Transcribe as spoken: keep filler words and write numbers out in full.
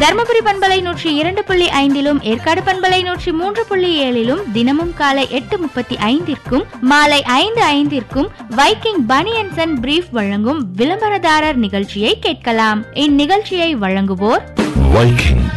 தர்மபுரி பண்பலை நூற்றி இரண்டு புள்ளி ஐந்திலும் ஏற்காடு பண்பலை நூற்றி மூன்று புள்ளி ஏழிலும் தினமும் காலை எட்டு முப்பத்தி ஐந்திற்கும் மாலை ஐந்து ஐந்திற்கும் வைக்கிங் பனியன்ஸ் அண்ட் பிரீஃப் வழங்கும் விளம்பரதாரர் நிகழ்ச்சியை கேட்கலாம். இந்நிகழ்ச்சியை வழங்குவோர் வைக்கிங்